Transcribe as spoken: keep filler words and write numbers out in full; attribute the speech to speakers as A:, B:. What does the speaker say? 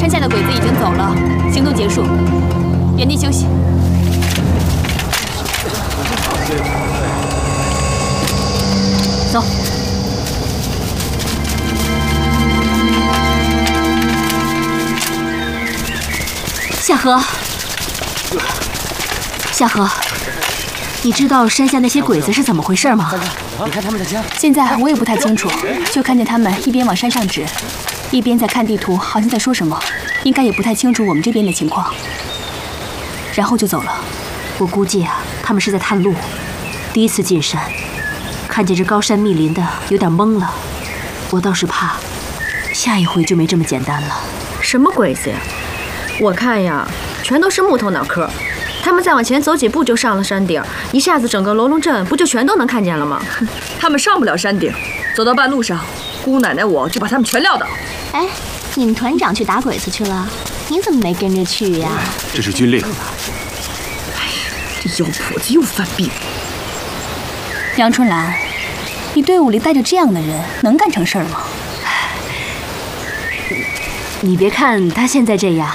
A: 山下的鬼子已经走了，行动结束，原地休息。走。夏荷，夏荷，你知道山下那些鬼子是怎么回事吗？
B: 你看他们的枪。
A: 现在我也不太清楚，就看见他们一边往山上指，一边在看地图，好像在说什么，应该也不太清楚我们这边的情况。然后就走了。
C: 我估计啊，他们是在探路。第一次进山，看见这高山密林的，有点懵了。我倒是怕，下一回就没这么简单了。
D: 什么鬼子呀？我看呀，全都是木头脑壳。他们再往前走几步就上了山顶，一下子整个罗龙镇不就全都能看见了吗？
E: 他们上不了山顶，走到半路上，姑奶奶我就把他们全撂倒。
A: 哎，你们团长去打鬼子去了，你怎么没跟着去呀？
F: 这是军令。
E: 哎呀，这妖婆子又犯病。
A: 杨春兰，你队伍里带着这样的人，能干成事儿吗？
C: 你别看他现在这样，